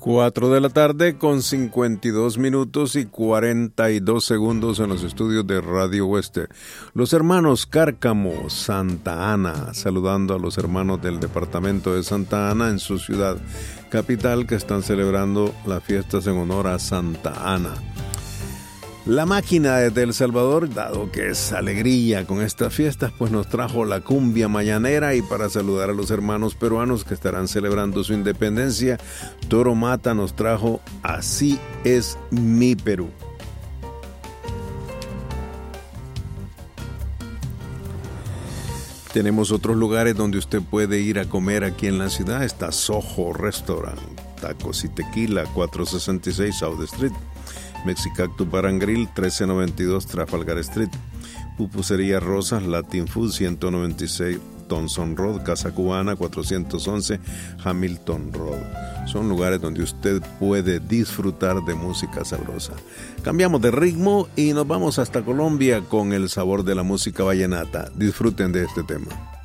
4 de la tarde con 52 minutos y 42 segundos en los estudios de Radio Oeste. Los hermanos Cárcamo, Santa Ana, saludando a los hermanos del departamento de Santa Ana en su ciudad capital que están celebrando las fiestas en honor a Santa Ana. La máquina desde El Salvador, dado que es alegría con estas fiestas, pues nos trajo la cumbia mañanera, y para saludar a los hermanos peruanos que estarán celebrando su independencia, Toro Mata nos trajo Así es mi Perú. Tenemos otros lugares donde usted puede ir a comer aquí en la ciudad. Está Soho Restaurant, tacos y tequila, 466 South Street. Mexicactus Bar and Grill, 1392 Trafalgar Street. Pupusería Rosas, Latin Food, 196 Thompson Road. Casa Cubana, 411 Hamilton Road. Son lugares donde usted puede disfrutar de música sabrosa. Cambiamos de ritmo y nos vamos hasta Colombia con el sabor de la música vallenata. Disfruten de este tema.